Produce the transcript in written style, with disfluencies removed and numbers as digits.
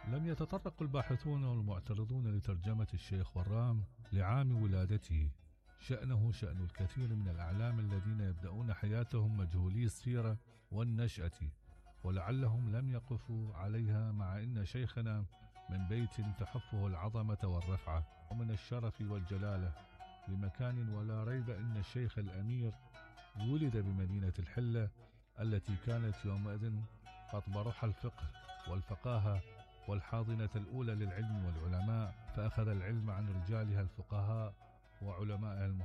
لم يتطرق الباحثون والمعترضون لترجمة الشيخ ورام لعام ولادته. شأنه شأن الكثير من الأعلام الذين يبدأون حياتهم مجهولي السيرة والنشأة، ولعلهم لم يقفوا عليها، مع أن شيخنا من بيت تحفه العظمة والرفعة ومن الشرف والجلالة بمكان، ولا ريب أن الشيخ الأمير ولد بمدينة الحلة التي كانت يومئذ قطبرح الفقه والفقاهة والحاضنة الأولى للعلم والعلماء، فأخذ العلم عن رجالها الفقهاء وعلمائها